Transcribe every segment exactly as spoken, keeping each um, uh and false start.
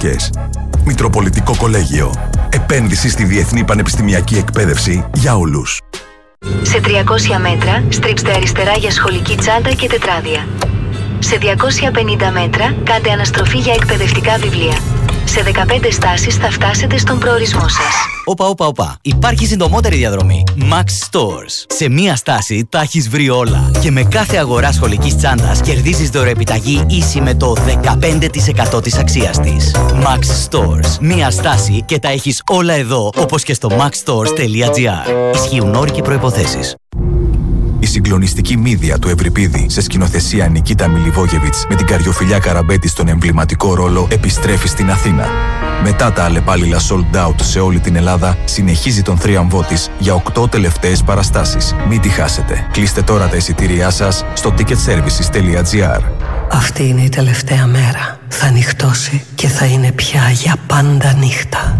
περιοχές. Μητροπολιτικό Κολέγιο. Επένδυση στη διεθνή πανεπιστημιακή εκπαίδευση για όλους. Σε τριακόσια μέτρα στρίψτε αριστερά για σχολική τσάντα και τετράδια. Σε διακόσια πενήντα μέτρα κάντε αναστροφή για εκπαιδευτικά βιβλία. Σε δεκαπέντε στάσεις θα φτάσετε στον προορισμό σας. Όπα, όπα, όπα. Υπάρχει συντομότερη διαδρομή. Max Stores. Σε μία στάση τα έχεις βρει όλα. Και με κάθε αγορά σχολικής τσάντας κερδίζεις δωρεοεπιταγή ίση με το δεκαπέντε τοις εκατό της αξίας της. Max Stores. Μία στάση και τα έχεις όλα εδώ, όπως και στο max stores τελεία gr. Ισχύουν όροι και προϋποθέσεις. Η συγκλονιστική μύδια του Ευρυπίδη σε σκηνοθεσία Νικίτα Μιλιβόγεβιτς με την Καριοφιλιά Καραμπέτη στον εμβληματικό ρόλο επιστρέφει στην Αθήνα. Μετά τα αλλεπάλληλα sold out σε όλη την Ελλάδα, συνεχίζει τον θρίαμβό της για οκτώ τελευταίες παραστάσεις. Μην τη χάσετε. Κλείστε τώρα τα εισιτήριά σας στο ticket services τελεία gr. Αυτή είναι η τελευταία μέρα. Θα νυχτώσει και θα είναι πια για πάντα νύχτα.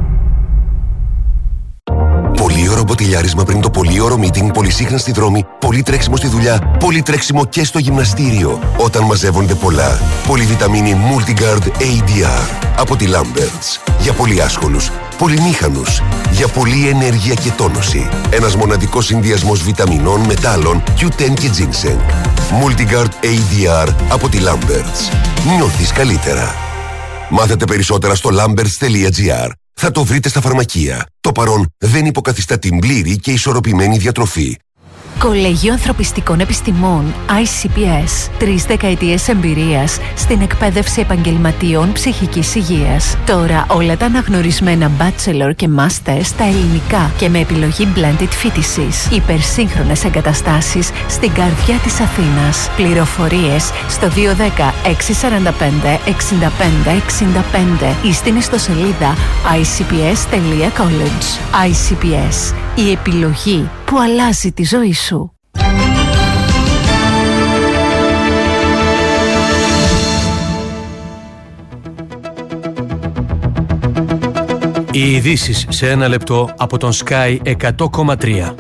Πολύωρο μποτιλιάρισμα πριν το πολύωρο meeting, πολυσύχνα στη δρόμη, πολύ τρέξιμο στη δουλειά, πολύ τρέξιμο και στο γυμναστήριο. Όταν μαζεύονται πολλά, πολυβιταμίνη Multigard έι ντι αρ από τη Lamberts. Για πολύ άσχολους, πολυμήχανους, για πολλή ενέργεια και τόνωση. Ένας μοναδικός συνδυασμός βιταμινών, μετάλλων, κιου τεν και ginseng. Multigard έι ντι αρ από τη Lamberts. Νιώθεις καλύτερα. Μάθετε περισσότερα στο lamberts τελεία gr. Θα το βρείτε στα φαρμακεία. Το παρόν δεν υποκαθιστά την πλήρη και ισορροπημένη διατροφή. Κολέγιο Ανθρωπιστικών Επιστημών άι σι πι ες. Τρεις δεκαετίες εμπειρίας στην εκπαίδευση επαγγελματιών ψυχικής υγείας. Τώρα όλα τα αναγνωρισμένα bachelor και master στα ελληνικά και με επιλογή blended φοιτησης. Υπερσύγχρονες εγκαταστάσεις στην καρδιά της Αθήνας. Πληροφορίες στο δύο ένα μηδέν έξι τέσσερα πέντε εξήντα πέντε εξήντα πέντε ή στην ιστοσελίδα άι σι πι ες τελεία college. άι σι πι ες. Η επιλογή που αλλάζει τη ζωή σου. Οι ειδήσεις σε ένα λεπτό από τον Sky εκατό κόμμα τρία.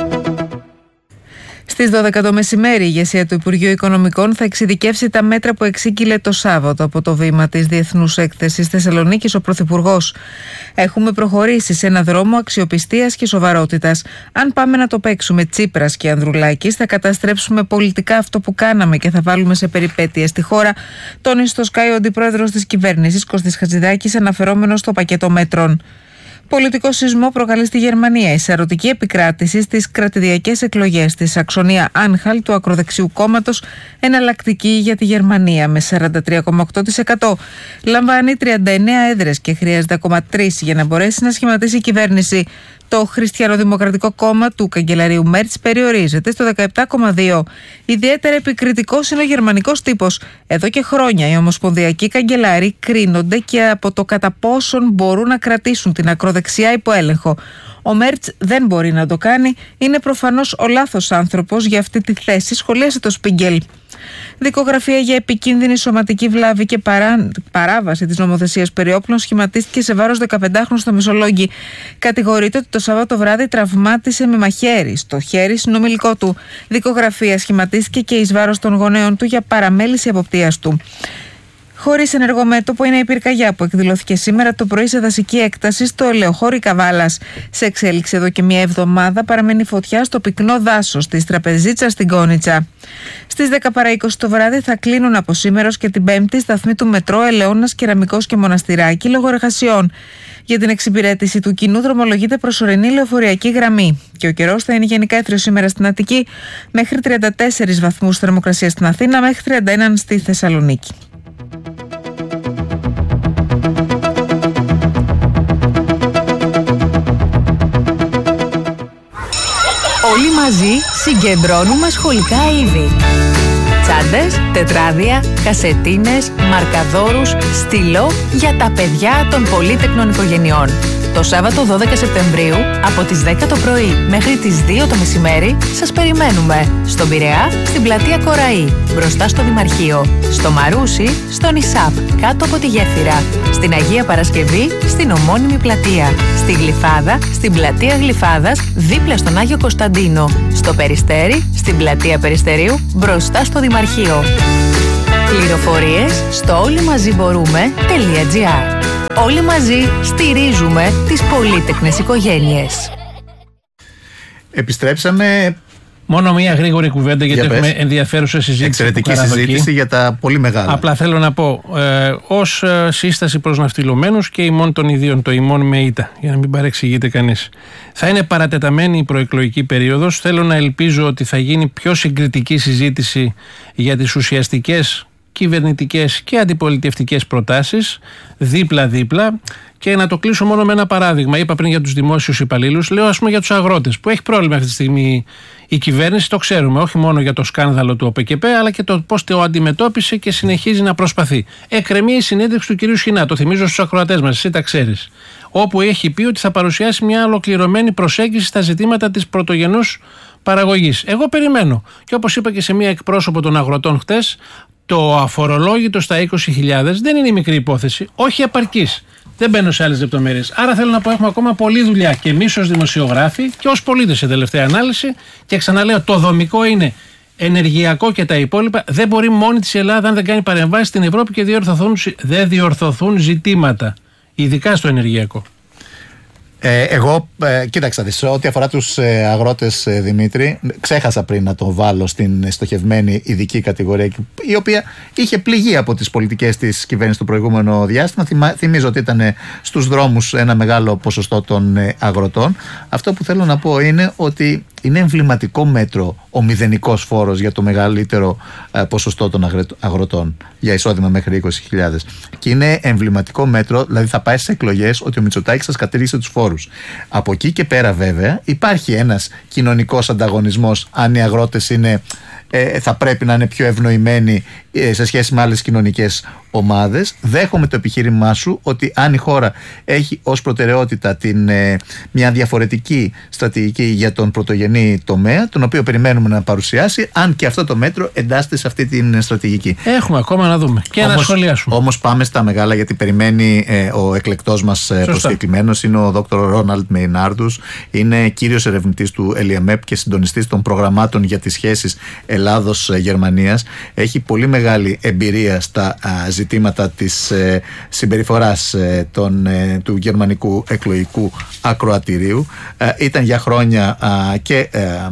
Στις δώδεκα το μεσημέρι, η ηγεσία του Υπουργείου Οικονομικών θα εξειδικεύσει τα μέτρα που εξήγηλε το Σάββατο από το βήμα της Διεθνούς Έκθεσης Θεσσαλονίκης ο Πρωθυπουργός. Έχουμε προχωρήσει σε ένα δρόμο αξιοπιστίας και σοβαρότητας. Αν πάμε να το παίξουμε Τσίπρας και Ανδρουλάκης, θα καταστρέψουμε πολιτικά αυτό που κάναμε και θα βάλουμε σε περιπέτειες στη χώρα, τόνισε στο Sky ο αντιπρόεδρος της κυβέρνησης Κωστής Χατζηδάκης, αναφερόμενος στο πακέτο μέτρων. Πολιτικό σεισμό προκαλεί στη Γερμανία η σαρωτική επικράτηση στις κρατηδιακές εκλογές της Σαξονία Άνχαλ του ακροδεξιού κόμματος, εναλλακτική για τη Γερμανία με σαράντα τρία κόμμα οκτώ τοις εκατό. Λαμβάνει τριάντα εννέα έδρες και χρειάζεται ακόμα τρεις για να μπορέσει να σχηματίσει η κυβέρνηση. Το Χριστιανοδημοκρατικό κόμμα του καγκελαρίου Μέρτς περιορίζεται στο δεκαεπτά κόμμα δύο. Ιδιαίτερα επικριτικός είναι ο γερμανικός τύπος. Εδώ και χρόνια οι ομοσπονδιακοί καγκελάροι κρίνονται και από το κατά πόσον μπορούν να κρατήσουν την ακροδεξιά υπό έλεγχο. Ο Μέρτς δεν μπορεί να το κάνει, είναι προφανώς ο λάθος άνθρωπος για αυτή τη θέση, σχολίασε το Σπίγκελ. Δικογραφία για επικίνδυνη σωματική βλάβη και παρά... παράβαση της νομοθεσίας περί όπλων σχηματίστηκε σε βάρος δεκαπεντάχρονου στο Μεσολόγγι. Κατηγορείται ότι το Σαββάτο βράδυ τραυμάτισε με μαχαίρι στο χέρι συνομιλικό του. Δικογραφία σχηματίστηκε και εις βάρος των γονέων του για παραμέληση εποπτείας του. Χωρίς ενεργό μέτωπο είναι η πυρκαγιά που εκδηλώθηκε σήμερα το πρωί σε δασική έκταση στο ελαιοχώρι Καβάλας. Σε εξέλιξη εδώ και μια εβδομάδα παραμένει φωτιά στο πυκνό δάσος της Τραπεζίτσας στην Κόνιτσα. Στις δέκα παρά είκοσι το βράδυ θα κλείνουν από σήμερα και την Πέμπτη σταθμοί του μετρό Ελαιώνας, Κεραμικός και Μοναστηράκι λόγω εργασιών. Για την εξυπηρέτηση του κοινού δρομολογείται προσωρινή λεωφορειακή γραμμή. Και ο καιρός θα είναι γενικά έθριος σήμερα στην Αττική, μέχρι τριάντα τέσσερις βαθμούς θερμοκρασία στην Αθήνα, μέχρι τριάντα ένα στη Θεσσαλονίκη. Όλοι μαζί συγκεντρώνουμε σχολικά είδη. Τσάντες, τετράδια, κασετίνες, μαρκαδόρους, στυλό για τα παιδιά των πολύτεκνων οικογενειών. Το Σάββατο δώδεκα Σεπτεμβρίου από τις δέκα το πρωί μέχρι τις δύο το μεσημέρι σας περιμένουμε στον Πειραιά, στην πλατεία Κοραή, μπροστά στο Δημαρχείο, στο Μαρούσι, στο Νησάπ, κάτω από τη Γέφυρα, στην Αγία Παρασκευή, στην ομώνυμη πλατεία, στη Γλυφάδα, στην πλατεία Γλυφάδας, δίπλα στον Άγιο Κωνσταντίνο, στο Περιστέρι, στην πλατεία Περιστερίου, μπροστά στο Δημαρχείο. Πληροφορίες στο όλοι μαζί μπορούμε.gr. Όλοι μαζί στηρίζουμε τις πολύτεκνες οικογένειες. Επιστρέψαμε. Μόνο μία γρήγορη κουβέντα, γιατί έχουμε ενδιαφέρουσα συζήτηση. Εξαιρετική συζήτηση για τα πολύ μεγάλα. Απλά θέλω να πω, ε, ως ε, σύσταση προς ναυτιλωμένους και ημών των ιδίων, το ημών με ήττα, για να μην παρεξηγείται κανείς. Θα είναι παρατεταμένη η προεκλογική περίοδος. Θέλω να ελπίζω ότι θα γίνει πιο συγκριτική συζήτηση για τις ουσιαστικές κυβερνητικές και αντιπολιτευτικές προτάσεις, δίπλα-δίπλα. Και να το κλείσω μόνο με ένα παράδειγμα. Είπα πριν για τους δημόσιους υπαλλήλους, λέω ας πούμε για τους αγρότες, που έχει πρόβλημα αυτή τη στιγμή η κυβέρνηση, το ξέρουμε, όχι μόνο για το σκάνδαλο του ΟΠΕΚΕΠΕ, αλλά και το πώς το αντιμετώπισε και συνεχίζει να προσπαθεί. Εκκρεμεί η συνέντευξη του κυρίου Σχοινά, το θυμίζω στους ακροατές μας, εσύ τα ξέρεις, όπου έχει πει ότι θα παρουσιάσει μια ολοκληρωμένη προσέγγιση στα ζητήματα της πρωτογενούς παραγωγής. Εγώ περιμένω. Και όπως είπα και σε μια εκπρόσωπο των αγροτών χτες, το αφορολόγητο στα είκοσι χιλιάδες δεν είναι η μικρή υπόθεση, όχι επαρκής. Δεν μπαίνω σε άλλες λεπτομέρειες. Άρα θέλω να πω: έχουμε ακόμα πολλή δουλειά και εμείς ως δημοσιογράφοι και ως πολίτες σε τελευταία ανάλυση. Και ξαναλέω: το δομικό είναι ενεργειακό και τα υπόλοιπα. Δεν μπορεί μόνη της η Ελλάδα, αν δεν κάνει παρεμβάσεις στην Ευρώπη και διορθωθούν, δεν διορθωθούν ζητήματα, ειδικά στο ενεργειακό. Ε, εγώ, ε, κοίταξα, σε ό,τι αφορά τους ε, αγρότες, ε, Δημήτρη, ξέχασα πριν να το βάλω στην στοχευμένη ειδική κατηγορία, η οποία είχε πληγεί από τις πολιτικές της κυβέρνησης το προηγούμενο διάστημα. Θυμα, θυμίζω ότι ήταν στους δρόμους ένα μεγάλο ποσοστό των ε, αγροτών. Αυτό που θέλω να πω είναι ότι είναι εμβληματικό μέτρο ο μηδενικός φόρος για το μεγαλύτερο ε, ποσοστό των αγροτών, για εισόδημα μέχρι είκοσι χιλιάδες. Και είναι εμβληματικό μέτρο, δηλαδή θα πάει στις εκλογές, ότι ο Μητσοτάκης σας κατήργησε τους φόρους. Από εκεί και πέρα, βέβαια, υπάρχει ένας κοινωνικός ανταγωνισμός, αν οι αγρότες είναι, ε, θα πρέπει να είναι πιο ευνοημένοι ε, σε σχέση με άλλες κοινωνικές ομάδες. Δέχομαι το επιχείρημά σου ότι αν η χώρα έχει ως προτεραιότητα την, ε, μια διαφορετική στρατηγική για τον πρωτογενή τομέα, τον οποίο περιμένουμε να παρουσιάσει, αν και αυτό το μέτρο εντάσσεται σε αυτή την στρατηγική. Έχουμε ακόμα να δούμε και όμως, να σχολιάσουμε. Όμως πάμε στα μεγάλα, γιατί περιμένει ε, ο εκλεκτός μας ε, προσκεκλημένος, είναι ο δόκτωρ Ρόναλντ Μεϊνάρντους, είναι κύριος ερευνητής του ΕΛΙΑΜΕΠ και συντονιστής των προγραμμάτων για τις σχέσεις Ελλάδος-Γερμανίας. Έχει πολύ μεγάλη εμπειρία στα α, ζητήματα της ε, συμπεριφοράς ε, των, ε, του γερμανικού εκλογικού ακροατηρίου. Ε, ήταν για χρόνια α, και ε, ε,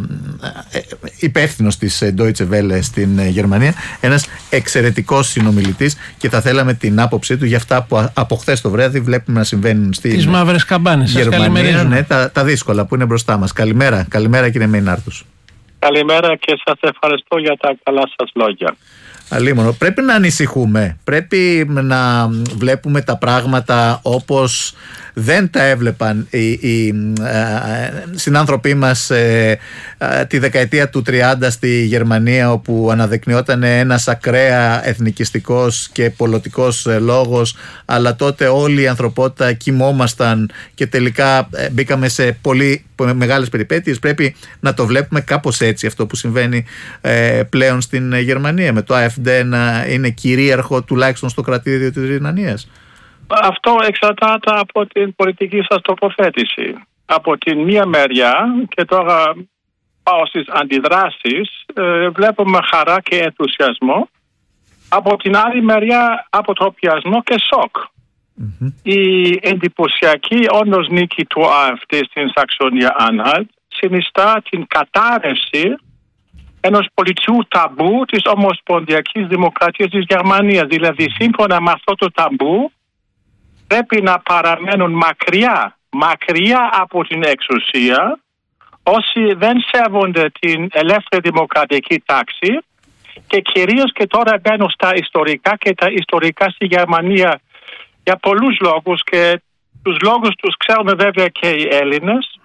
υπεύθυνος της Deutsche Welle στην ε, Γερμανία, ένας εξαιρετικός συνομιλητής, και θα θέλαμε την άποψή του για αυτά που από χθες το βράδυ βλέπουμε να συμβαίνουν στην τις μαύρες καμπάνες, Γερμανία, ναι, τα, τα δύσκολα που είναι μπροστά μας. Καλημέρα, καλημέρα κύριε Μεϊνάρντους. Καλημέρα και σας ευχαριστώ για τα καλά σας λόγια. Αλίμονο. Πρέπει να ανησυχούμε, πρέπει να βλέπουμε τα πράγματα όπως δεν τα έβλεπαν οι, οι ε, συνάνθρωποι μας ε, ε, τη δεκαετία του τριάντα στη Γερμανία, όπου αναδεικνυόταν ένας ακραία εθνικιστικός και πολιτικός ε, λόγος, αλλά τότε όλη η ανθρωπότητα κοιμόμασταν και τελικά ε, μπήκαμε σε πολύ μεγάλες περιπέτειες. Πρέπει να το βλέπουμε κάπως έτσι αυτό που συμβαίνει ε, πλέον στην Γερμανία, με το AfD να είναι κυρίαρχο τουλάχιστον στο κρατήδιο της Ρινανίας. Αυτό εξαρτάται από την πολιτική σας τοποθέτηση. Από την μία μεριά, και τώρα πάω στις αντιδράσεις, ε, βλέπουμε χαρά και ενθουσιασμό. Από την άλλη μεριά, αποτροπιασμό και σοκ. Mm-hmm. Η εντυπωσιακή όντως νίκη του AfD στην Σαξονία-Άνχαλτ συνιστά την κατάρρευση ενός πολιτικού ταμπού της Ομοσπονδιακής Δημοκρατίας της Γερμανίας. Δηλαδή, σύμφωνα με αυτό το ταμπού, πρέπει να παραμένουν μακριά, μακριά από την εξουσία όσοι δεν σέβονται την ελεύθερη δημοκρατική τάξη, και κυρίως, και τώρα μπαίνω στα ιστορικά, και τα ιστορικά στη Γερμανία για πολλούς λόγους, και τους λόγους τους ξέρουν βέβαια και οι Έλληνες,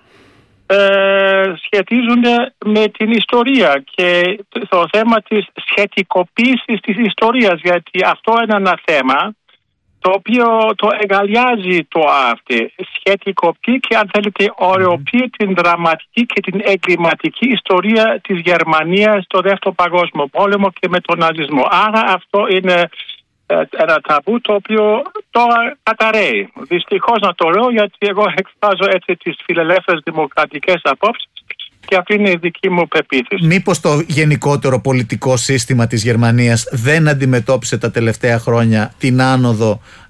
ε, σχετίζονται με την ιστορία και το θέμα της σχετικοποίησης της ιστορίας, γιατί αυτό είναι ένα θέμα το οποίο το εγκαλιάζει το AfD. Σχετικοποιεί και, αν θέλετε, ωρεοποιεί την δραματική και την εγκληματική ιστορία της Γερμανίας στο Δεύτερο Παγκόσμιο Πόλεμο και με τον ναζισμό. Άρα αυτό είναι ένα ταμπού το οποίο τώρα καταραίει. Δυστυχώς να το λέω, γιατί εγώ εκφράζω έτσι τις φιλελεύθερες δημοκρατικές απόψεις και αυτή είναι η δική μου πεποίθηση. Μήπως το γενικότερο πολιτικό σύστημα της Γερμανίας δεν αντιμετώπισε τα τελευταία χρόνια την άνοδο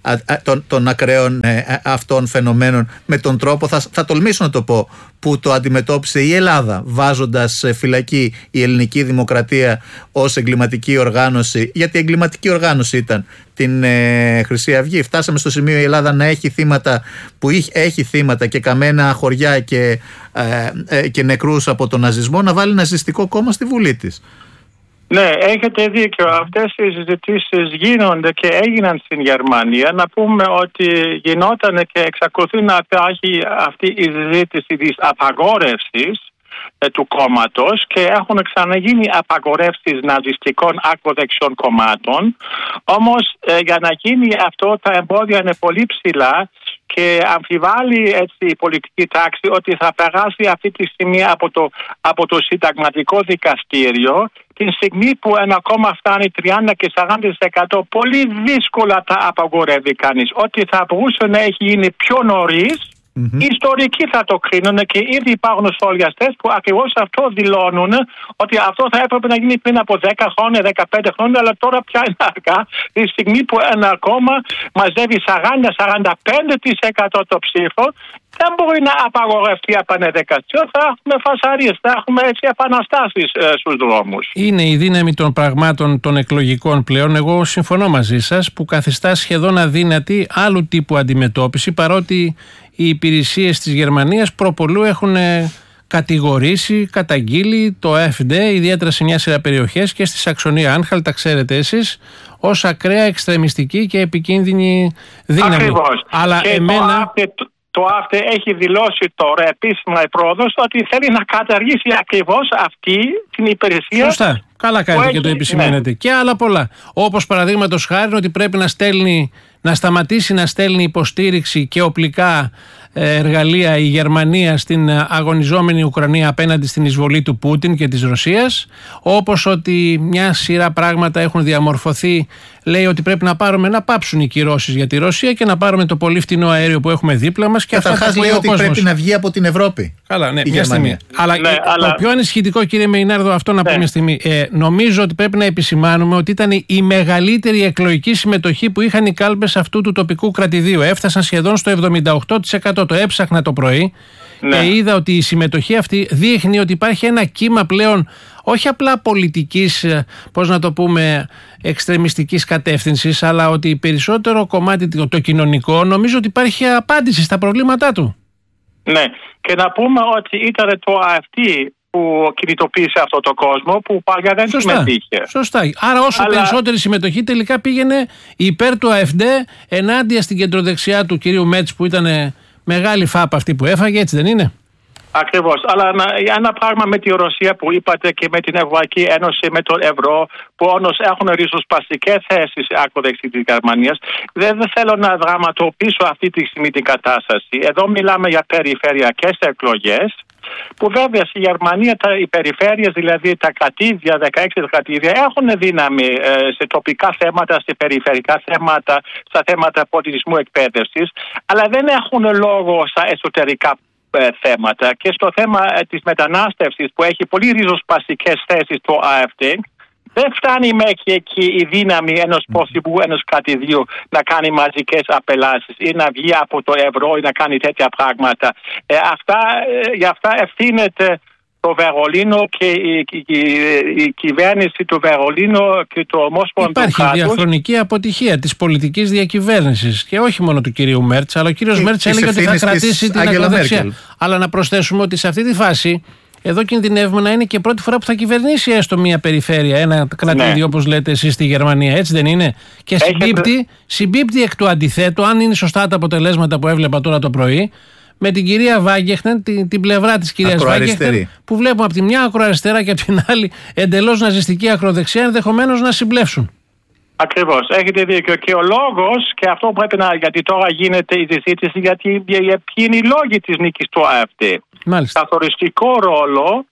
των, των ακραίων ε, αυτών φαινομένων με τον τρόπο, θα, θα τολμήσω να το πω, που το αντιμετώπισε η Ελλάδα, βάζοντας σε φυλακή η ελληνική δημοκρατία ως εγκληματική οργάνωση, γιατί η εγκληματική οργάνωση ήταν την ε, Χρυσή Αυγή. Φτάσαμε στο σημείο η Ελλάδα να έχει θύματα, που έχει, έχει θύματα και καμένα χωριά και, ε, ε, και νεκρούς από τον ναζισμό, να βάλει ναζιστικό κόμμα στη Βουλή της. Ναι, έχετε δίκιο. Αυτές οι συζητήσεις γίνονται και έγιναν στην Γερμανία. Να πούμε ότι γινόταν και εξακολουθεί να υπάρχει αυτή η συζήτηση της απαγόρευσης ε, του κόμματος και έχουν ξαναγίνει απαγορεύσεις ναζιστικών ακροδεξιών κομμάτων. Όμως ε, για να γίνει αυτό τα εμπόδια είναι πολύ ψηλά και αμφιβάλλει έτσι η πολιτική τάξη ότι θα περάσει αυτή τη στιγμή από το, από το συνταγματικό δικαστήριο, την στιγμή που ένα κόμμα φτάνει τριάντα και σαράντα τοις εκατό πολύ δύσκολα τα απαγορεύει κανείς. Ότι θα μπορούσε να έχει γίνει πιο νωρίς, mm-hmm. οι ιστορικοί θα το κρίνουν και ήδη υπάρχουν σχολιαστές που ακριβώς αυτό δηλώνουν, ότι αυτό θα έπρεπε να γίνει πριν από δέκα χρόνια, δεκαπέντε χρόνια, αλλά τώρα πια είναι αργά. Τη στιγμή που ένα κόμμα μαζεύει σαράντα με σαράντα πέντε τοις εκατό το ψήφο, δεν μπορεί να απαγορευτεί επανεδεκαστήριο. Θα έχουμε φασαρίες, θα έχουμε έτσι επαναστάσεις ε, στους δρόμους. Είναι η δύναμη των πραγμάτων των εκλογικών πλέον. Εγώ συμφωνώ μαζί σας, που καθιστά σχεδόν αδύνατη άλλου τύπου αντιμετώπιση, παρότι οι υπηρεσίες της Γερμανίας προπολού έχουν κατηγορήσει, καταγγείλει το AfD, ιδιαίτερα σε μια σειρά περιοχές και στη Σαξονία Άνχαλτ, τα ξέρετε εσείς, ως ακραία εξτρεμιστική και επικίνδυνη δύναμη. Ακριβώς. Αλλά και εμένα... το Το ΑΦΤΕ έχει δηλώσει τώρα επίσημα η πρόοδος ότι θέλει να καταργήσει ακριβώς αυτή την υπηρεσία. Σωστά. Καλά κάνετε και έχει, το επισημαίνετε. Ναι. Και άλλα πολλά. Όπως παραδείγματος χάρη ότι πρέπει να στέλνει, να σταματήσει να στέλνει υποστήριξη και οπλικά εργαλεία η Γερμανία στην αγωνιζόμενη Ουκρανία απέναντι στην εισβολή του Πούτιν και της Ρωσίας. Όπως ότι μια σειρά πράγματα έχουν διαμορφωθεί. Λέει ότι πρέπει να πάρουμε να πάψουν οι κυρώσεις για τη Ρωσία και να πάρουμε το πολύ φτηνό αέριο που έχουμε δίπλα μας. Και καταρχάς λέει ότι πρέπει να βγει από την Ευρώπη. Καλά, ναι, η μια στιγμή. Αλλά, ναι, το αλλά... πιο ανησυχητικό, κύριε Μεϊνάρδο, αυτό να ναι. πω μια στιγμή. Ε, νομίζω ότι πρέπει να επισημάνουμε ότι ήταν η μεγαλύτερη εκλογική συμμετοχή που είχαν οι κάλπες αυτού του τοπικού κρατηδίου. Έφτασαν σχεδόν στο εβδομήντα οκτώ τοις εκατό. Το έψαχνα το πρωί ναι. και είδα ότι η συμμετοχή αυτή δείχνει ότι υπάρχει ένα κύμα πλέον όχι απλά πολιτικής, πώς να το πούμε, εξτρεμιστικής κατεύθυνσης, αλλά ότι περισσότερο κομμάτι το, το κοινωνικό νομίζω ότι υπάρχει απάντηση στα προβλήματά του. Ναι, και να πούμε ότι ήταν το AfD που κινητοποίησε αυτό το κόσμο που παλιά δεν σωστά, συμμετείχε. Σωστά. Άρα όσο αλλά... περισσότερη συμμετοχή τελικά πήγαινε υπέρ του AfD ενάντια στην κεντροδεξιά του κυρίου Μέτς που ήταν μεγάλη φάπα αυτή που έφαγε, έτσι δεν είναι? Ακριβώς. Αλλά ένα πράγμα με τη Ρωσία που είπατε και με την Ευρωπαϊκή Ένωση, με τον ευρώ, που όντως έχουν ριζοσπαστικές θέσεις ακροδεξί της Γερμανίας, δεν θέλω να δραματοποιήσω αυτή τη στιγμή την κατάσταση. Εδώ μιλάμε για περιφερειακές εκλογές, που βέβαια στη Γερμανία τα, οι περιφέρειες, δηλαδή τα κρατήδια, δεκαέξι κρατήδια, έχουν δύναμη ε, σε τοπικά θέματα, σε περιφερειακά θέματα, στα θέματα πολιτισμού εκπαίδευσης, αλλά δεν έχουν λόγο στα εσωτερικά ε, θέματα. Και στο θέμα ε, της μετανάστευσης, που έχει πολύ ριζοσπαστικές θέσεις το AfD, δεν φτάνει μέχρι εκεί η δύναμη ενός πρωθυπουργού, ενός κρατηδίου να κάνει μαζικές απελάσεις ή να βγει από το ευρώ ή να κάνει τέτοια πράγματα. Ε, αυτά, ε, για αυτά ευθύνεται το Βερολίνο και η, η, η, η κυβέρνηση του Βερολίνου και το Ομόσπονδο κράτους. Υπάρχει διαχρονική αποτυχία της πολιτικής διακυβέρνησης και όχι μόνο του κυρίου Μέρτς, αλλά ο κύριος Μέρτς έλεγε ότι θα κρατήσει την ακροδεξιά. Αλλά να προσθέσουμε ότι σε αυτή τη φάση εδώ κινδυνεύουμε να είναι και πρώτη φορά που θα κυβερνήσει έστω μια περιφέρεια, ένα κρατήδιο, ναι, όπως λέτε εσείς στη Γερμανία, έτσι δεν είναι? Και συμπίπτει, συμπίπτει εκ του αντιθέτου, αν είναι σωστά τα αποτελέσματα που έβλεπα τώρα το πρωί, με την κυρία Βάγκεχτεν, την, την πλευρά της κυρίας Βάγκεχτεν, που βλέπουμε από τη μια ακροαριστερά και από την άλλη εντελώς ναζιστική ακροδεξιά, ενδεχομένως να συμπλέψουν. Ακριβώς, έχετε δίκιο. Και ο λόγος, και αυτό πρέπει να, γιατί τώρα γίνεται η συζήτηση, γιατί ποιοι είναι οι λόγοι της νίκης του AfD. Μάλιστα. Καθοριστικό ρόλο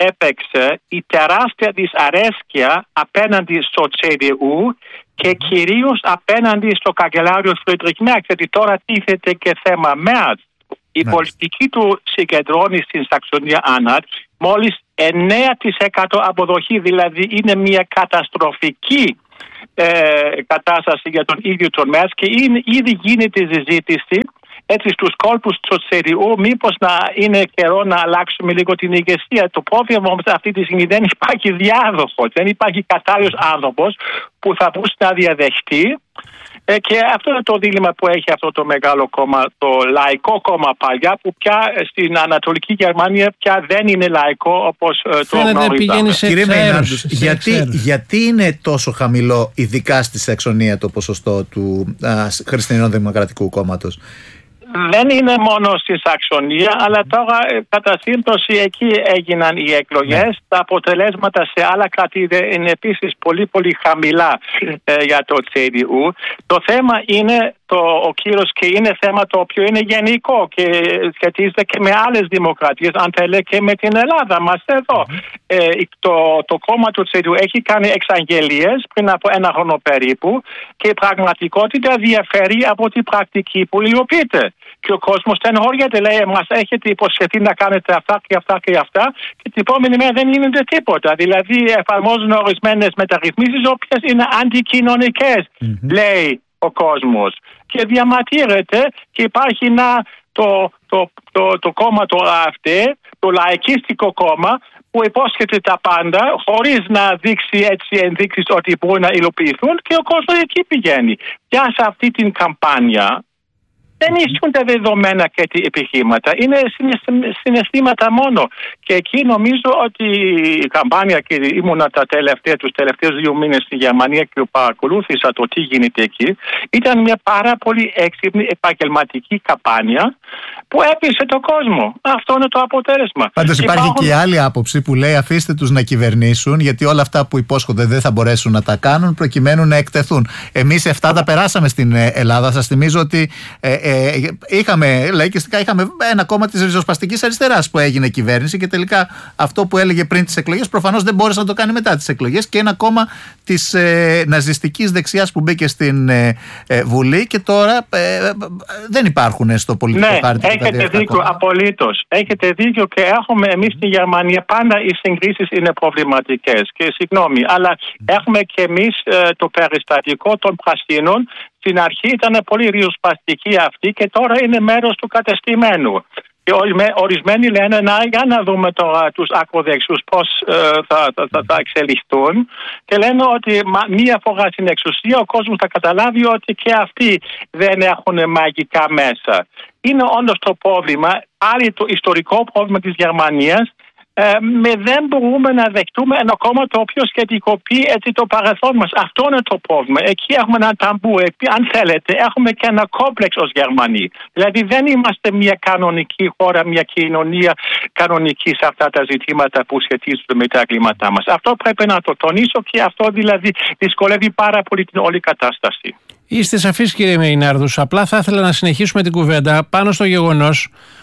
έπαιξε η τεράστια δυσαρέσκεια απέναντι στο τσέ ντι γιου και κυρίως απέναντι στο καγκελάριο Φρίντριχ Μέρτς, γιατί τώρα τίθεται και θέμα Μέρτς. Η Μάλιστα. πολιτική του συγκεντρώνει στην Σαξονία Άνχαλτ μόλις εννέα τοις εκατό αποδοχή, δηλαδή είναι μια καταστροφική ε, κατάσταση για τον ίδιο τον Μέρτς και είναι, ήδη γίνεται συζήτηση έτσι στους κόλπους του τσέ ντι γιου μήπως να είναι καιρό να αλλάξουμε λίγο την ηγεσία. Το πρόβλημα όμως αυτή τη στιγμή δεν υπάρχει διάδοχος, δεν υπάρχει κατάλληλος άνθρωπος που θα μπορούσε να διαδεχτεί. Ε, και αυτό είναι το δίλημμα που έχει αυτό το μεγάλο κόμμα, το λαϊκό κόμμα παλιά, που πια στην Ανατολική Γερμανία πια δεν είναι λαϊκό όπως ε, το γνωρίζαμε. Κύριε Μεϊνάρντους, γιατί, γιατί είναι τόσο χαμηλό, ειδικά στη Σαξονία, το ποσοστό του Χριστιανικού Δημοκρατικού Κόμματος? Δεν είναι μόνο στη Σαξονία, αλλά τώρα κατά σύμπτωση εκεί έγιναν οι εκλογές. Ναι. Τα αποτελέσματα σε άλλα κράτη είναι επίσης πολύ πολύ χαμηλά ε, για το τσέ ντι γιου. Το θέμα είναι το, ο κύρος και είναι θέμα το οποίο είναι γενικό και σχετίζεται και με άλλες δημοκρατίες, αν θέλετε και με την Ελλάδα μας εδώ. Mm-hmm. Ε, το, το κόμμα του τσέ ντι γιου έχει κάνει εξαγγελίες πριν από ένα χρόνο περίπου και η πραγματικότητα διαφέρει από την πρακτική που υλοποιείται. Και ο κόσμος στενοχωριέται, λέει, μας έχετε υποσχεθεί να κάνετε αυτά και αυτά και αυτά και την επόμενη μέρα δεν γίνεται τίποτα. Δηλαδή εφαρμόζουν ορισμένες μεταρρυθμίσεις οποίες είναι αντικοινωνικές, mm-hmm. λέει ο κόσμος. Και διαμαρτύρεται και υπάρχει ένα, το, το, το, το, το κόμμα το ΑΕΦΔ, το λαϊκίστικο κόμμα, που υπόσχεται τα πάντα χωρίς να δείξει έτσι ενδείξεις ότι μπορούν να υλοποιηθούν και ο κόσμος εκεί πηγαίνει. Και σε αυτή την καμπάνια δεν ισχύουν τα δεδομένα και τα επιχείρηματα. Είναι συναισθήματα μόνο. Και εκεί νομίζω ότι η καμπάνια, και ήμουνα τα τελευταία, τους τελευταίους δύο μήνες στη Γερμανία και παρακολούθησα το τι γίνεται εκεί, ήταν μια πάρα πολύ έξυπνη επαγγελματική καμπάνια που έπεισε τον κόσμο. Αυτό είναι το αποτέλεσμα. Πάντως υπάρχει Υπάρχουν... και άλλη άποψη που λέει αφήστε τους να κυβερνήσουν, γιατί όλα αυτά που υπόσχονται δεν θα μπορέσουν να τα κάνουν προκειμένου να εκτεθούν. Εμείς εφτά τα περάσαμε στην Ελλάδα. Σας θυμίζω ότι ε, ε, είχαμε, λαϊκιστικά, είχαμε ένα κόμμα της ριζοσπαστικής αριστεράς που έγινε κυβέρνηση και τελικά αυτό που έλεγε πριν τις εκλογές προφανώς δεν μπόρεσε να το κάνει μετά τις εκλογές, και ένα κόμμα της ε, ναζιστικής δεξιάς που μπήκε στην ε, ε, Βουλή και τώρα ε, δεν υπάρχουν στο πολιτικό ναι, χάρτη. Έχετε δίκιο, απολύτως. Έχετε δίκιο και έχουμε εμείς στη Γερμανία πάντα οι συγκρίσεις είναι προβληματικές και συγγνώμη, αλλά έχουμε και εμείς ε, το περιστατικό των πρασίνων. Στην αρχή ήταν πολύ ριζοσπαστική αυτή και τώρα είναι μέρος του κατεστημένου. Και ορισμένοι λένε να, για να δούμε τώρα τους ακροδεξιούς πώς ε, θα, θα, θα, θα εξελιχθούν, και λένε ότι μα, μία φορά στην εξουσία ο κόσμος θα καταλάβει ότι και αυτοί δεν έχουν μαγικά μέσα. Είναι όντως το πρόβλημα, πάλι το ιστορικό πρόβλημα της Γερμανίας, Ε, με δεν μπορούμε να δεχτούμε ένα κόμμα το οποίο σχετικοποιεί έτσι το παρελθόν μας. Αυτό είναι το πρόβλημα. Εκεί έχουμε ένα ταμπού. Εκεί, αν θέλετε, έχουμε και ένα κόμπλεξ ως Γερμανοί. Δηλαδή δεν είμαστε μια κανονική χώρα, μια κοινωνία κανονική σε αυτά τα ζητήματα που σχετίζονται με τα εγκλήματά μας. Αυτό πρέπει να το τονίσω και αυτό δηλαδή δυσκολεύει πάρα πολύ την όλη κατάσταση. Είστε σαφείς, κύριε Μεϊνάρντους. Απλά θα ήθελα να συνεχίσουμε την κουβέντα πάνω στο γεγονός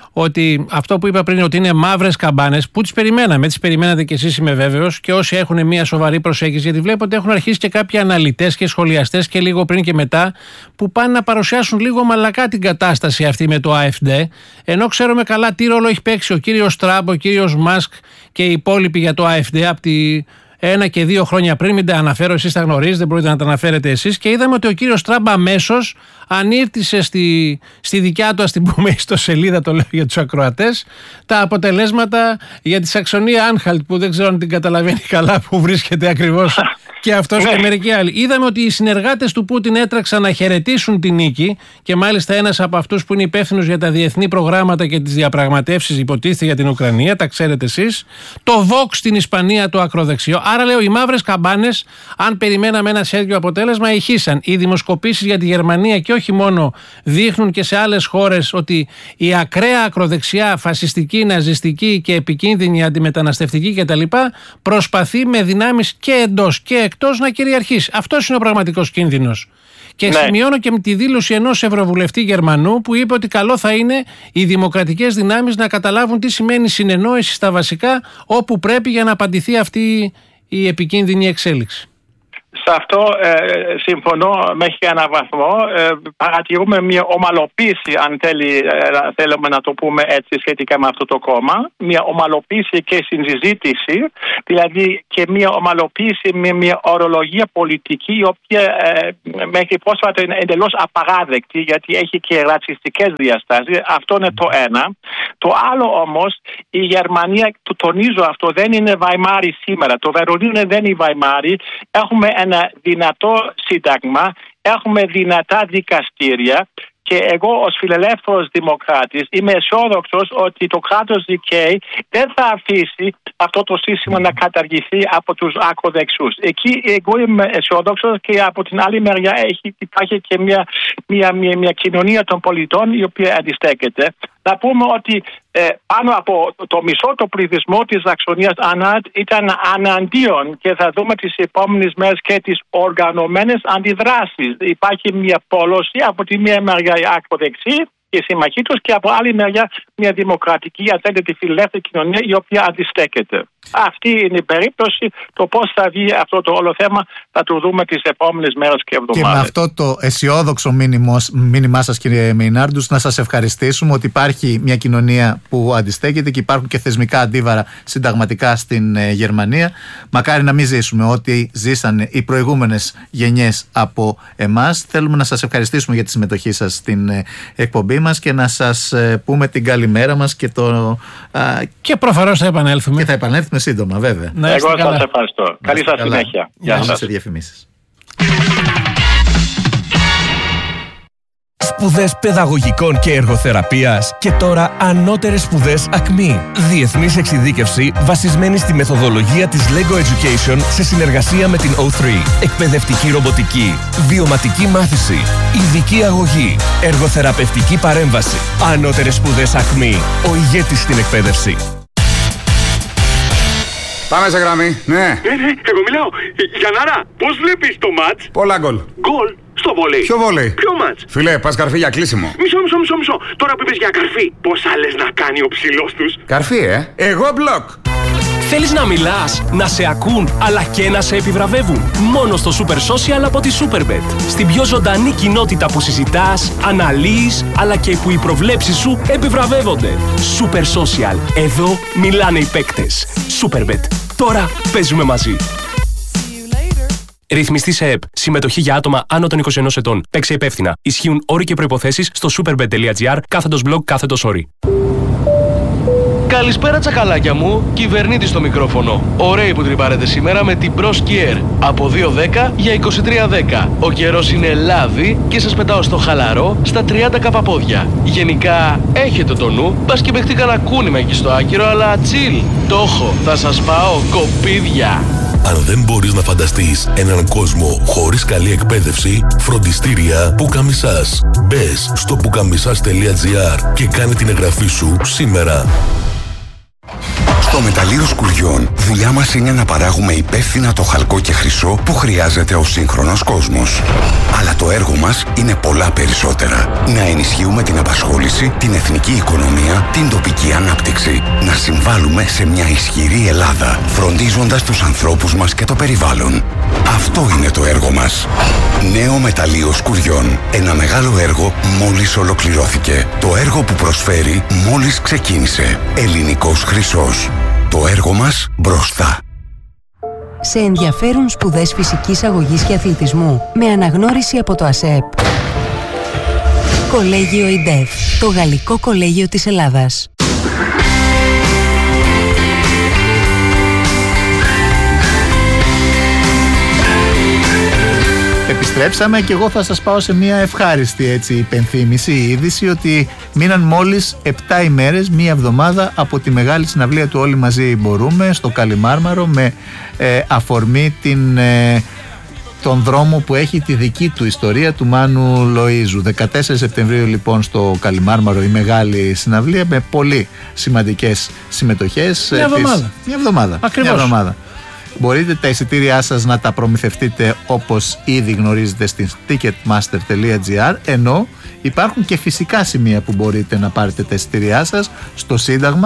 ότι αυτό που είπα πριν, ότι είναι μαύρες καμπάνες, που τις περιμέναμε, τις περιμένατε κι εσείς, είμαι βέβαιος, και όσοι έχουν μια σοβαρή προσέγγιση, γιατί βλέπω ότι έχουν αρχίσει και κάποιοι αναλυτές και σχολιαστές και λίγο πριν και μετά, που πάνε να παρουσιάσουν λίγο μαλακά την κατάσταση αυτή με το ΑΕΦΔ, ενώ ξέρουμε καλά τι ρόλο έχει παίξει ο κύριος Τραμπ, ο κύριος Μάσκ και οι υπόλοιποι για το ΑΕΦΔ από τη ένα και δύο χρόνια πριν. Μην τα αναφέρω, εσείς τα γνωρίζετε, δεν μπορείτε να τα αναφέρετε εσείς. Και είδαμε ότι ο κύριος Τραμπ αμέσως ανήρτησε στη, στη δικιά του, ας την πούμε, ιστοσελίδα, το λέω για τους ακροατές, τα αποτελέσματα για τη Σαξονία Άνχαλτ, που δεν ξέρω αν την καταλαβαίνει καλά που βρίσκεται ακριβώς και αυτός και μερικοί άλλοι. Είδαμε ότι οι συνεργάτες του Πούτιν έτρεξαν να χαιρετήσουν την νίκη, και μάλιστα ένας από αυτούς που είναι υπεύθυνος για τα διεθνή προγράμματα και τις διαπραγματεύσεις, υποτίθεται, για την Ουκρανία, τα ξέρετε εσείς. Το Vox στην Ισπανία, το ακροδεξιό. Άρα λέω, οι μαύρες καμπάνες, αν περιμέναμε ένα τέτοιο αποτέλεσμα, ηχήσαν. Οι δημοσκοπήσεις για τη Γερμανία και όχι μόνο δείχνουν και σε άλλες χώρες ότι η ακραία ακροδεξιά, φασιστική, ναζιστική και επικίνδυνη αντιμεταναστευτική κτλ. Προσπαθεί με δυνάμεις και εντός και εκτός να κυριαρχήσει. Αυτός είναι ο πραγματικός κίνδυνος. Και ναι. σημειώνω και με τη δήλωση ενός Ευρωβουλευτή Γερμανού που είπε ότι καλό θα είναι οι δημοκρατικές δυνάμεις να καταλάβουν τι σημαίνει συνεννόηση στα βασικά όπου πρέπει για να απαντηθεί αυτή η επικίνδυνη εξέλιξη. Σε αυτό ε, συμφωνώ μέχρι έναν βαθμό. Ε, παρατηρούμε μια ομαλοποίηση, αν θέλει, ε, θέλουμε να το πούμε έτσι, σχετικά με αυτό το κόμμα. Μια ομαλοποίηση και στην συζήτηση, δηλαδή και μια ομαλοποίηση με μια ορολογία πολιτική, η οποία ε, μέχρι πρόσφατα είναι εντελώς απαράδεκτη, γιατί έχει και ρατσιστικές διαστάσεις. Αυτό είναι το ένα. Το άλλο όμως, η Γερμανία, το τονίζω αυτό, δεν είναι Βαϊμάρι σήμερα. Το Βερολίνο δεν είναι Βαϊμάρι. Έχουμε ένα δυνατό σύνταγμα, έχουμε δυνατά δικαστήρια και εγώ ως φιλελεύθερος δημοκράτης είμαι αισιόδοξος ότι το κράτος δικαίου δεν θα αφήσει αυτό το σύστημα να καταργηθεί από τους ακροδεξιούς. Εκεί εγώ είμαι αισιόδοξος και από την άλλη μεριά έχει, υπάρχει και μια, μια, μια, μια κοινωνία των πολιτών η οποία αντιστέκεται. Να πούμε ότι ε, πάνω από το μισό το πληθυσμό της Σαξονίας Άνχαλτ ήταν αναντίον και θα δούμε τις επόμενες μέρες και τις οργανωμένες αντιδράσεις. Υπάρχει μια πόλωση από τη μία μεριά η ακροδεξή και η συμμαχή τους και από άλλη μεριά μια δημοκρατική, αν θέλετε, φιλελεύθερη κοινωνία η οποία αντιστέκεται. Αυτή είναι η περίπτωση. Το πώς θα βγει αυτό το όλο θέμα θα το δούμε τις επόμενες μέρες και εβδομάδες. Και με αυτό το αισιόδοξο μήνυμά σας, κύριε Μεϊνάρντους, να σας ευχαριστήσουμε ότι υπάρχει μια κοινωνία που αντιστέκεται και υπάρχουν και θεσμικά αντίβαρα συνταγματικά στην ε, Γερμανία. Μακάρι να μην ζήσουμε ό,τι ζήσανε οι προηγούμενες γενιές από εμάς. Θέλουμε να σας ευχαριστήσουμε για τη συμμετοχή σας στην ε, εκπομπή μας και να σας ε, πούμε την καλημέρα μας και το. Α, και προφανώς θα επανέλθουμε. Και θα επανέλθουμε σύντομα, βέβαια. Να Εγώ σας ευχαριστώ. Καλή σας συνέχεια. Γεια σας. Σε διαφημίσεις. Σπουδές παιδαγωγικών και εργοθεραπείας και τώρα ανώτερες σπουδές ΑΚΜΗ. Διεθνής εξειδίκευση βασισμένη στη μεθοδολογία της Lego Education σε συνεργασία με την ο θρι. Εκπαιδευτική ρομποτική, βιωματική μάθηση, ειδική αγωγή, εργοθεραπευτική παρέμβαση. Ανώτερες σπουδές ΑΚΜΗ. Ο ηγέτης στην εκπαίδευση. Πάμε σε γραμμή, ναι. Ναι, ναι, εγώ μιλάω. Γιαννάρα, πώς βλέπεις το μάτς? Πολλά γκολ. Γκολ στο βόλεϊ. Ποιο βόλεϊ? Ποιο μάτς? Φιλέ, πας καρφί για κλείσιμο. Μισό, μισό, μισό, μισό. Τώρα που είπες για καρφί, πόσα λες να κάνει ο ψηλός τους? Καρφί, ε. Εγώ μπλοκ. Θέλεις να μιλάς, να σε ακούν, αλλά και να σε επιβραβεύουν? Μόνο στο Super Social από τη Superbet. Στην πιο ζωντανή κοινότητα που συζητάς, αναλύεις, αλλά και που οι προβλέψεις σου επιβραβεύονται. Super Social. Εδώ μιλάνε οι παίκτες. Superbet. Τώρα παίζουμε μαζί. Ρυθμιστή σε ΕΠ. Συμμετοχή για άτομα άνω των είκοσι ενός ετών. Παίξε υπεύθυνα. Ισχύουν όροι και προϋποθέσεις στο superbet.gr κάθετος blog κάθετος όροι. Καλησπέρα τσακαλάκια μου, κυβερνήτης στο μικρόφωνο. Ωραίοι που τρυπάρετε σήμερα με την Pro Skier. Από δύο δέκα για είκοσι τρία δέκα. Ο καιρός είναι λάδι και σας πετάω στο χαλαρό στα τριάντα καπαπόδια. Γενικά έχετε το νου, πας και παιχτεί κανένα κούνημα εκεί στο άκυρο, αλλά chill. Το έχω, θα σας πάω κοπίδια. Αν δεν μπορείς να φανταστείς έναν κόσμο χωρίς καλή εκπαίδευση, φροντιστήρια Πουκαμισάς. Μπες στο πουκαμισάς τελεία τζι άρ και κάνε την εγγραφή σου σήμερα. Στο μεταλλείο Σκουριών, δουλειά μας είναι να παράγουμε υπεύθυνα το χαλκό και χρυσό που χρειάζεται ο σύγχρονος κόσμος. Αλλά το έργο μας είναι πολλά περισσότερα. Να ενισχύουμε την απασχόληση, την εθνική οικονομία, την τοπική ανάπτυξη. Να συμβάλλουμε σε μια ισχυρή Ελλάδα, φροντίζοντας τους ανθρώπους μας και το περιβάλλον. Αυτό είναι το έργο μας. Νέο μεταλλείο Σκουριών. Ένα μεγάλο έργο μόλις ολοκληρώθηκε. Το έργο που προσφέρει μόλις ξεκίνησε. Ελληνικός χρυσός. Το έργο μας μπροστά. Σε ενδιαφέρουν σπουδές φυσικής αγωγής και αθλητισμού με αναγνώριση από το ΑΣΕΠ. Κολέγιο ΙΝΤΕΦ, το Γαλλικό Κολέγιο της Ελλάδας. Επιστρέψαμε και εγώ θα σας πάω σε μια ευχάριστη έτσι υπενθύμηση, η είδηση ότι μείναν μόλις επτά ημέρες, μία εβδομάδα από τη μεγάλη συναυλία του Όλοι Μαζί Μπορούμε στο Καλιμάρμαρο με ε, αφορμή την, ε, τον δρόμο που έχει τη δική του ιστορία του Μάνου Λοΐζου. δεκατέσσερις Σεπτεμβρίου λοιπόν στο Καλιμάρμαρο η μεγάλη συναυλία με πολύ σημαντικές συμμετοχές. Μια εβδομάδα. Μια εβδομάδα. Ακριβώς. Μια εβδομάδα. Μπορείτε τα εισιτήριά σας να τα προμηθευτείτε όπως ήδη γνωρίζετε στην ticketmaster τελεία τζι άρ, ενώ υπάρχουν και φυσικά σημεία που μπορείτε να πάρετε τα εισιτήριά σας στο Σύνταγμα,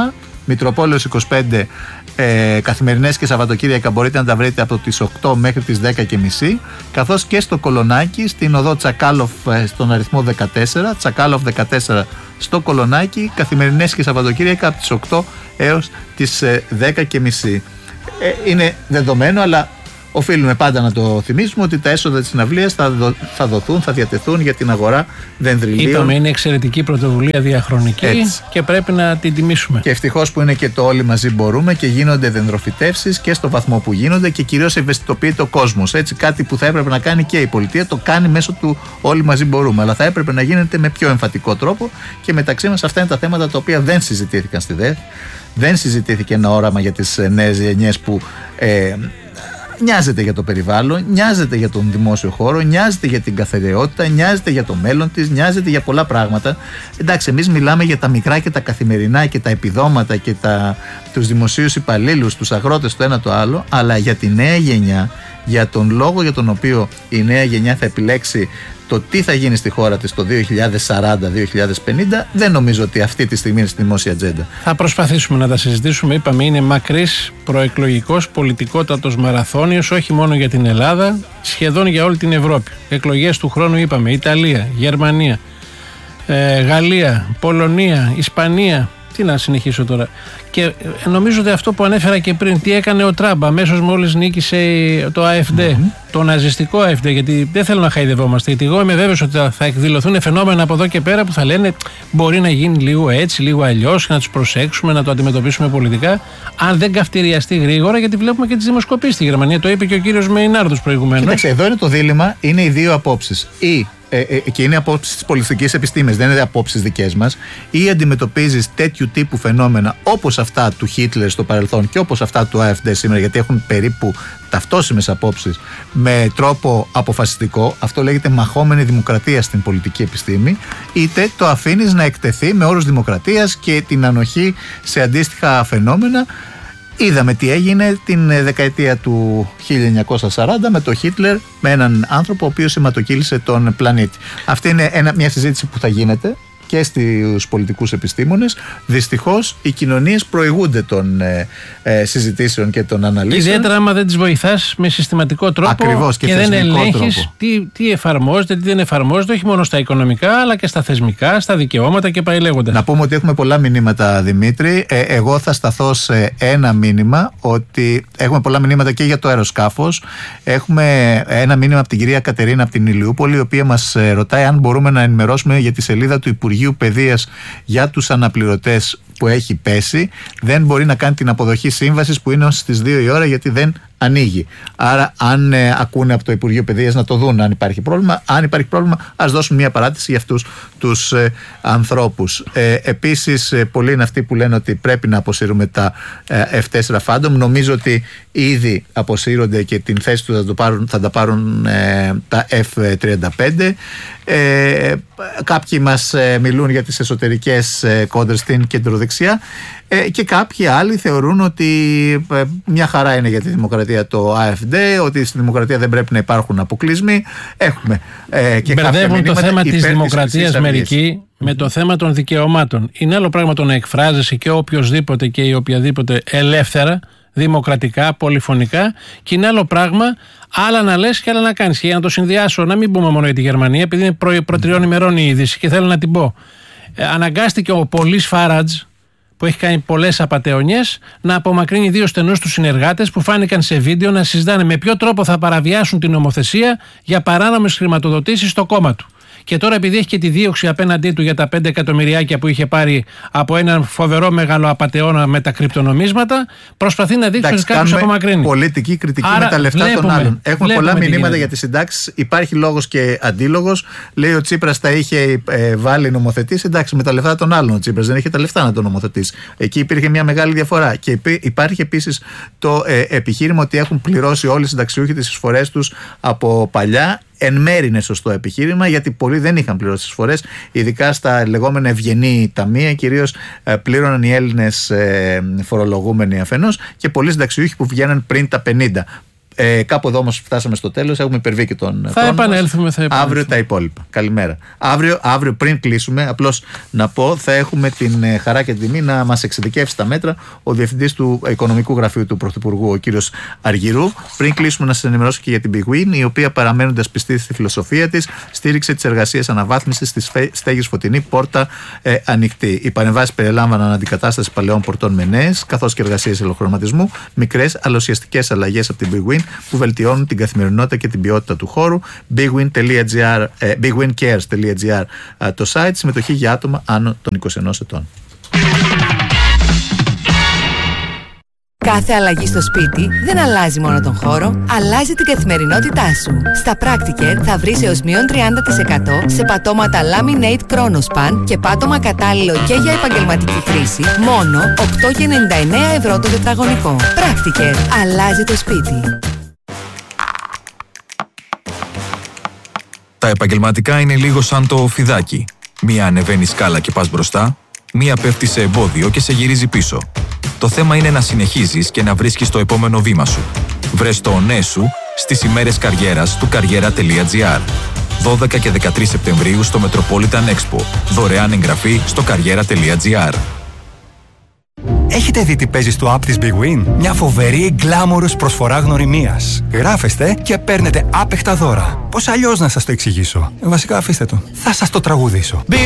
Μητροπόλεως είκοσι πέντε, ε, καθημερινές και Σαββατοκύριακα μπορείτε να τα βρείτε από τις οκτώ μέχρι τις δέκα και μισή, καθώς και στο Κολονάκι, στην οδό Τσακάλοφ στον αριθμό δεκατέσσερα, Τσακάλοφ δεκατέσσερα στο Κολονάκι, καθημερινές και Σαββατοκύριακα από τις οκτώ έως τις δέκα και μισή. Ε, είναι δεδομένο, αλλά οφείλουμε πάντα να το θυμίσουμε ότι τα έσοδα της συναυλίας θα, δο, θα δοθούν, θα διατεθούν για την αγορά δενδριλίων. Είπαμε, είναι εξαιρετική πρωτοβουλία διαχρονική. Έτσι. Και πρέπει να την τιμήσουμε. Και ευτυχώς που είναι και το όλοι μαζί μπορούμε και γίνονται δενδροφυτεύσεις και στο βαθμό που γίνονται και κυρίως ευαισθητοποιείται ο κόσμος. Έτσι, κάτι που θα έπρεπε να κάνει και η πολιτεία το κάνει μέσω του όλοι μαζί μπορούμε. Αλλά θα έπρεπε να γίνεται με πιο εμφατικό τρόπο και μεταξύ μας αυτά είναι τα θέματα τα οποία δεν συζητήθηκαν στη ΔΕΘ. Δεν συζητήθηκε ένα όραμα για τις νέες γενιές που ε, νοιάζεται για το περιβάλλον, νοιάζεται για τον δημόσιο χώρο, νοιάζεται για την καθαριότητα, νοιάζεται για το μέλλον της, νοιάζεται για πολλά πράγματα. Εντάξει, εμείς μιλάμε για τα μικρά και τα καθημερινά και τα επιδόματα και τα, τους δημοσίους υπαλλήλους, τους αγρότες, το ένα το άλλο, αλλά για τη νέα γενιά, για τον λόγο για τον οποίο η νέα γενιά θα επιλέξει το τι θα γίνει στη χώρα της το δύο χιλιάδες σαράντα δύο χιλιάδες πενήντα, δεν νομίζω ότι αυτή τη στιγμή είναι στη δημόσια ατζέντα. Θα προσπαθήσουμε να τα συζητήσουμε. Είπαμε, είναι μακρύς, προεκλογικός, πολιτικότατος μαραθώνιος, όχι μόνο για την Ελλάδα, σχεδόν για όλη την Ευρώπη. Εκλογές του χρόνου, είπαμε, Ιταλία, Γερμανία, ε, Γαλλία, Πολωνία, Ισπανία. Τι να συνεχίσω τώρα. Και νομίζω ότι αυτό που ανέφερα και πριν, τι έκανε ο Τραμπ αμέσως μόλις νίκησε το Α Εφ Ντι, mm-hmm. το ναζιστικό Α Εφ Ντι, γιατί δεν θέλω να χαϊδευόμαστε. Γιατί εγώ είμαι βέβαιος ότι θα εκδηλωθούν φαινόμενα από εδώ και πέρα που θα λένε μπορεί να γίνει λίγο έτσι, λίγο αλλιώς, και να τους προσέξουμε, να το αντιμετωπίσουμε πολιτικά, αν δεν καυτηριαστεί γρήγορα, γιατί βλέπουμε και τις δημοσκοπήσεις στη Γερμανία. Το είπε και ο κύριος Μεϊνάρδος προηγουμένως. Κοίταξε, εδώ είναι το δίλημμα, είναι οι δύο απόψεις. Ή Ε, ε, και είναι απόψεις της πολιτικής επιστήμης, δεν είναι απόψεις δικές μας, ή αντιμετωπίζεις τέτοιου τύπου φαινόμενα όπως αυτά του Χίτλερ στο παρελθόν και όπως αυτά του Α Εφ Ντι σήμερα, γιατί έχουν περίπου ταυτόσιμες απόψεις, με τρόπο αποφασιστικό, αυτό λέγεται μαχόμενη δημοκρατία στην πολιτική επιστήμη, είτε το αφήνεις να εκτεθεί με όρους δημοκρατίας και την ανοχή σε αντίστοιχα φαινόμενα. Είδαμε τι έγινε την δεκαετία του χίλια εννιακόσια σαράντα με τον Χίτλερ, με έναν άνθρωπο ο οποίος αιματοκύλησε τον πλανήτη. Αυτή είναι ένα, μια συζήτηση που θα γίνεται και στους πολιτικούς επιστήμονες. Δυστυχώς οι κοινωνίες προηγούνται των ε, ε, συζητήσεων και των αναλύσεων. Ιδιαίτερα άμα δεν τις βοηθάς με συστηματικό τρόπο. Ακριβώς, και, και δεν ελέγχεις τι, τι εφαρμόζεται, τι δεν εφαρμόζεται, όχι μόνο στα οικονομικά αλλά και στα θεσμικά, στα δικαιώματα και πάει λέγοντας. Να πούμε ότι έχουμε πολλά μηνύματα, Δημήτρη. Ε, εγώ θα σταθώ σε ένα μήνυμα, ότι έχουμε πολλά μηνύματα και για το αεροσκάφος. Έχουμε ένα μήνυμα από την κυρία Κατερίνα από την Ηλιούπολη, η οποία μας ρωτάει αν μπορούμε να ενημερώσουμε για τη σελίδα του Υπουργείου Παιδείας για τους αναπληρωτές που έχει πέσει. Δεν μπορεί να κάνει την αποδοχή σύμβασης που είναι ως τις δύο η ώρα, γιατί δεν ανοίγει. Άρα, αν ε, ακούνε από το Υπουργείο Παιδείας, να το δουν αν υπάρχει πρόβλημα. Αν υπάρχει πρόβλημα, ας δώσουν μια παράτηση για αυτούς τους ε, ανθρώπους. Ε, επίσης, ε, πολλοί είναι αυτοί που λένε ότι πρέπει να αποσύρουμε τα ε, εφ τέσσερα Phantom. Νομίζω ότι ήδη αποσύρονται και την θέση του θα, το πάρουν, θα τα πάρουν ε, τα εφ τριάντα πέντε. Ε, κάποιοι μας ε, μιλούν για τις εσωτερικές ε, κόντρες στην κεντροδεξιά, ε, και κάποιοι άλλοι θεωρούν ότι ε, μια χαρά είναι για τη δημοκρατία το Α Εφ Ντι, ότι στη δημοκρατία δεν πρέπει να υπάρχουν αποκλεισμοί. Έχουμε ε, και μπερδεύουν το θέμα της δημοκρατίας μερικοί με το θέμα των δικαιωμάτων. Είναι άλλο πράγμα το να εκφράζεσαι και οποιοσδήποτε και η οποιαδήποτε ελεύθερα, δημοκρατικά, πολυφωνικά, και είναι άλλο πράγμα άλλα να λες και άλλα να κάνεις. Και για να το συνδυάσω, να μην πούμε μόνο για τη Γερμανία, επειδή είναι προ, προ τριών ημερών η είδηση και θέλω να την πω. Ε, αναγκάστηκε ο Πολίς Φάραντζ, που έχει κάνει πολλές απατεωνιές, να απομακρύνει δύο στενούς του συνεργάτες που φάνηκαν σε βίντεο να συζητάνε με ποιο τρόπο θα παραβιάσουν την νομοθεσία για παράνομες χρηματοδοτήσεις στο κόμμα του. Και τώρα, επειδή έχει και τη δίωξη απέναντί του για τα πέντε εκατομμυριάκια που είχε πάρει από έναν φοβερό μεγάλο απατεώνα με τα κρυπτονομίσματα, προσπαθεί να δείξει ότι κάποιος απομακρύνει. Πολιτική κριτική. Άρα, με τα λεφτά βλέπουμε, των άλλων. Έχουμε πολλά μηνύματα για τις συντάξεις. Υπάρχει λόγος και αντίλογος. Λέει ο Τσίπρας τα είχε ε, βάλει νομοθετήσει. Εντάξει, με τα λεφτά των άλλων. Ο Τσίπρας δεν είχε τα λεφτά να το νομοθετήσει. Εκεί υπήρχε μια μεγάλη διαφορά. Και υπάρχει επίσης το ε, επιχείρημα ότι έχουν πληρώσει όλοι οι συνταξιούχοι τις εισφορές τους από παλιά. Εν μέρει είναι σωστό επιχείρημα, γιατί πολλοί δεν είχαν πληρώσει τις φορές, ειδικά στα λεγόμενα ευγενή ταμεία, κυρίως ε, πλήρωναν οι Έλληνες ε, φορολογούμενοι αφενός και πολλοί συνταξιούχοι που βγαίναν πριν τα πενήντα. Ε, κάπου εδώ όμως φτάσαμε στο τέλος. Έχουμε υπερβεί και τον. Θα επανέλθουμε, θα επανέλθουμε. Αύριο τα υπόλοιπα. Καλημέρα. Αύριο, αύριο πριν κλείσουμε, απλώς να πω, θα έχουμε την ε, χαρά και την τιμή να μας εξειδικεύσει τα μέτρα ο Διευθυντής του Οικονομικού Γραφείου του Πρωθυπουργού, ο κύριος Αργυρού. Πριν κλείσουμε, να σας ενημερώσω και για την Big Win, η οποία, παραμένοντας πιστή στη φιλοσοφία της, στήριξε τις εργασίες αναβάθμισης της στέγης Φωτεινή Πόρτα ε, ανοιχτή. Οι παρεμβάσεις περιλάμβαναν αντικατάσταση παλαιών πορτών με νέες, καθώς και εργασίες ελοχρωματισμού, μικρές αλλά ουσιαστικές αλλαγές από την Big Win που βελτιώνουν την καθημερινότητα και την ποιότητα του χώρου. bigwin.gr, ε, bigwincares.gr ε, το site, συμμετοχή για άτομα άνω των είκοσι ενός ετών. Κάθε αλλαγή στο σπίτι δεν αλλάζει μόνο τον χώρο, αλλάζει την καθημερινότητά σου. Στα Practicare θα βρεις έως μείον τριάντα τοις εκατό σε πατώματα Laminate Chronospan και πάτωμα κατάλληλο και για επαγγελματική χρήση, μόνο οκτώ κόμμα ενενήντα εννέα ευρώ το τετραγωνικό. Practicare. Αλλάζει το σπίτι. Τα επαγγελματικά είναι λίγο σαν το φιδάκι. Μία ανεβαίνει σκάλα και πας μπροστά, μία πέφτει σε εμπόδιο και σε γυρίζει πίσω. Το θέμα είναι να συνεχίζεις και να βρίσκεις το επόμενο βήμα σου. Βρες το ναι σου στις ημέρες καριέρας του καριέρα.gr. δώδεκα και δεκατρείς Σεπτεμβρίου στο Metropolitan Expo. Δωρεάν εγγραφή στο καριέρα.gr. Έχετε δει τι παίζει στο app της Big Win? Μια φοβερή γκλάμορους προσφορά γνωριμίας. Γράφεστε και παίρνετε άπεχτα δώρα. Πώς αλλιώς να σας το εξηγήσω? Βασικά αφήστε το. Θα σας το τραγουδήσω.